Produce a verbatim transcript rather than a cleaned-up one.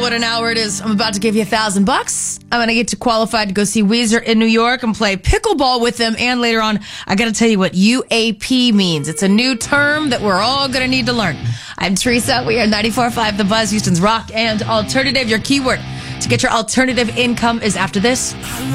what an hour it is. I'm about to give you a thousand bucks. I'm going to get you qualified to go see Weezer in New York and play pickleball with them. And later on, I got to tell you what U A P means. It's a new term that we're all going to need to learn. I'm Teresa. We are ninety-four point five The Buzz, Houston's rock and alternative. Your keyword to get your alternative income is after this.